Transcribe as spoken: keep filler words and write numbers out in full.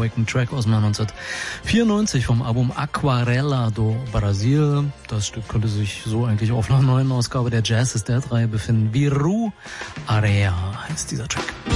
Awaken Track aus dem Jahr neunzehnhundertvierundneunzig vom Album Aquarela do Brasil. Das Stück könnte sich so eigentlich auf einer neuen Ausgabe der Jazz is Dead Reihe befinden. Viru Area heißt dieser Track.